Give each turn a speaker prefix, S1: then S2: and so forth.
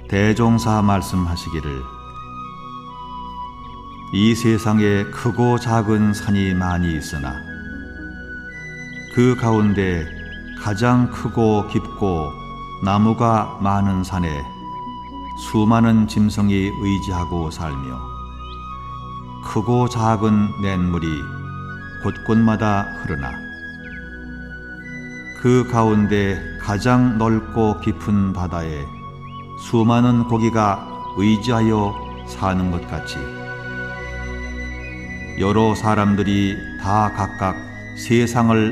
S1: 대종사 말씀하시기를 이 세상에 크고 작은 산이 많이 있으나 그 가운데 가장 크고 깊고 나무가 많은 산에 수많은 짐승이 의지하고 살며 크고 작은 냇물이 곳곳마다 흐르나 그 가운데 가장 넓고 깊은 바다에 수많은 고기가 의지하여 사는 것 같이 여러 사람들이 다 각각 세상을